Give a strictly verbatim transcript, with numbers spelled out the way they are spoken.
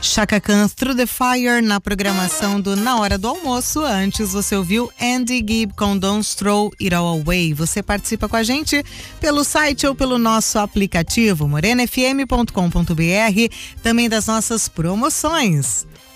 Chaka Khan, Through the Fire, na programação do Na Hora do Almoço. Antes você ouviu Andy Gibb com Don't Throw It All Away. Você participa com a gente pelo site ou pelo nosso aplicativo morena f m ponto com ponto b r, também das nossas promoções.